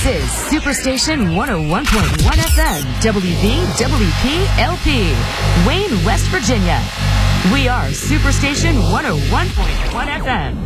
This is Superstation 101.1 FM, WVWP-LP, Wayne, West Virginia. We are Superstation 101.1 FM.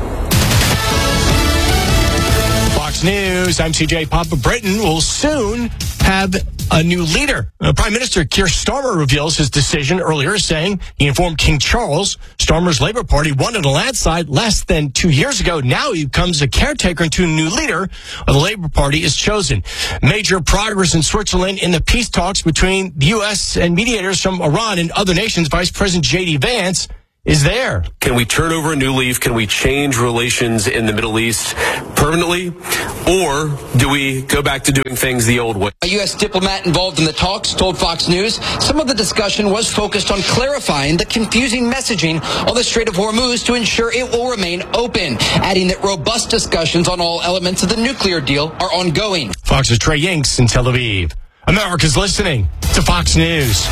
Fox News, I'm CJ Papa. Britain will soon have a new leader. Prime Minister Keir Starmer reveals his decision earlier, saying he informed King Charles Starmer's Labour Party won in a landslide less than 2 years ago. Now he becomes a caretaker until a new leader of the Labour Party is chosen. Major progress in Switzerland in the peace talks between the U.S. and mediators from Iran and other nations. Vice President J.D. Vance is there. Can we turn over a new leaf? Can we change relations in the Middle East permanently? Or do we go back to doing things the old way? A U.S. diplomat involved in the talks told Fox News some of the discussion was focused on clarifying the confusing messaging on the Strait of Hormuz to ensure it will remain open, adding that robust discussions on all elements of the nuclear deal are ongoing. Fox's Trey Yinks in Tel Aviv. America's listening to Fox News.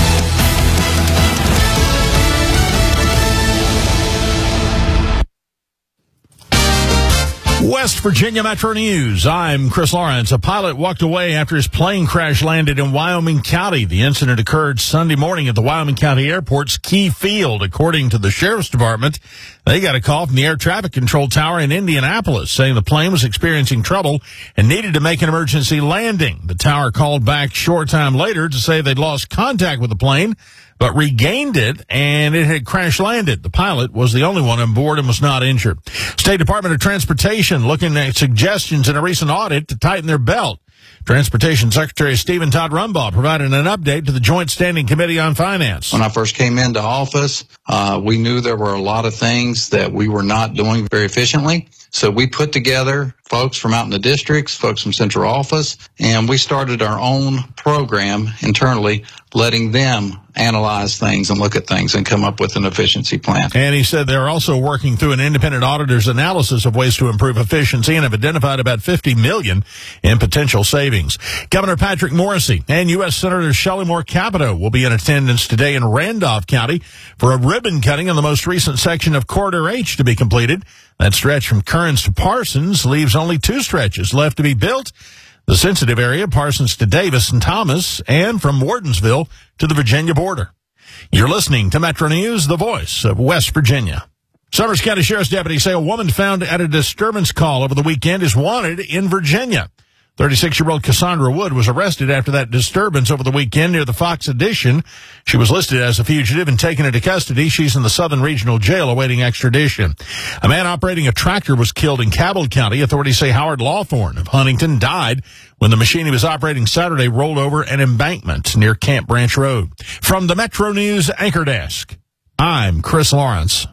West Virginia Metro News. I'm Chris Lawrence. A pilot walked away after his plane crash landed in Wyoming County. The incident occurred Sunday morning at the Wyoming County Airport's Key Field. According to the Sheriff's Department, they got a call from the air traffic control tower in Indianapolis saying the plane was experiencing trouble and needed to make an emergency landing. The tower called back short time later to say they'd lost contact with the plane, but regained it, and it had crash landed. The pilot was the only one on board and was not injured. State Department of Transportation looking at suggestions in a recent audit to tighten their belt. Transportation Secretary Stephen Todd Rumbaugh provided an update to the Joint Standing Committee on Finance. When I first came into office, we knew there were a lot of things that we were not doing very efficiently. So we put together folks from out in the districts, folks from central office, and we started our own program internally, letting them analyze things and look at things and come up with an efficiency plan. And he said they're also working through an independent auditor's analysis of ways to improve efficiency and have identified about $50 million in potential savings. Governor Patrick Morrisey and U.S. Senator Shelley Moore Capito will be in attendance today in Randolph County for a ribbon cutting on the most recent section of Corridor H to be completed. That stretch from Kearns to Parsons leaves only 2 stretches left to be built. The sensitive area, Parsons to Davis and Thomas, and from Wardensville to the Virginia border. You're listening to Metro News, the voice of West Virginia. Summers County Sheriff's deputies say a woman found at a disturbance call over the weekend is wanted in Virginia. 36-year-old Cassandra Wood was arrested after that disturbance over the weekend near the Fox Addition. She was listed as a fugitive and taken into custody. She's in the Southern Regional Jail awaiting extradition. A man operating a tractor was killed in Cabell County. Authorities say Howard Lawthorne of Huntington died when the machine he was operating Saturday rolled over an embankment near Camp Branch Road. From the Metro News Anchor Desk, I'm Chris Lawrence.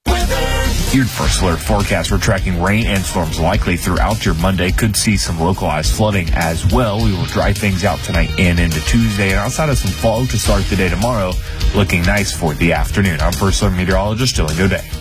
Your First Alert forecast, we're tracking rain and storms likely throughout your Monday. Could see some localized flooding as well. We will dry things out tonight and into Tuesday. And outside of some fog to start the day tomorrow, looking nice for the afternoon. I'm First Alert meteorologist Dylan Goday.